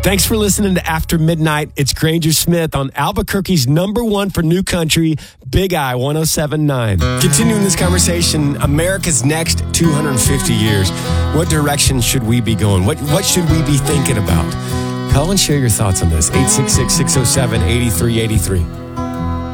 Thanks for listening to After Midnight. It's Granger Smith on Albuquerque's #1 for new country, Big I 107.9. Continuing this conversation, America's next 250 years. What direction should we be going? What should we be thinking about? Call and share your thoughts on this. 866-607-8383.